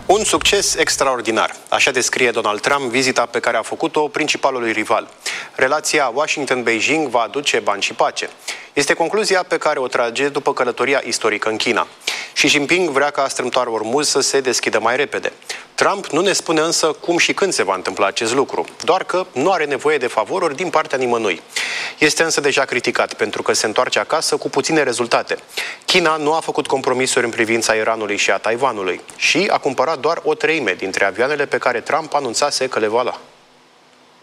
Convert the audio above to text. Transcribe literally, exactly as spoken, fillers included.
Un succes extraordinar. Așa descrie Donald Trump vizita pe care a făcut-o principalului rival. Relația Washington-Beijing va aduce bani și pace. Este concluzia pe care o trage după călătoria istorică în China. Xi Jinping vrea ca strâmtoarea Ormuz să se deschidă mai repede. Trump nu ne spune însă cum și când se va întâmpla acest lucru, doar că nu are nevoie de favoruri din partea nimănui. Este însă deja criticat pentru că se întoarce acasă cu puține rezultate. China nu a făcut compromisuri în privința Iranului și a Taiwanului și a cumpărat doar o treime dintre avioanele pe care Trump anunțase că le va lua.